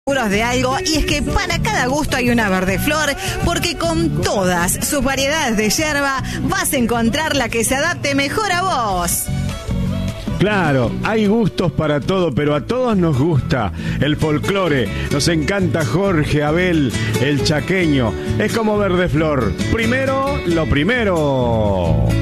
De algo, y es que para cada gusto hay una Verdeflor, porque con todas sus variedades de yerba vas a encontrar la que se adapte mejor a vos. Claro, hay gustos para todo, pero a todos nos gusta el folclore. Nos encanta Jorge, Abel, el chaqueño. Es como Verdeflor. Primero, lo primero.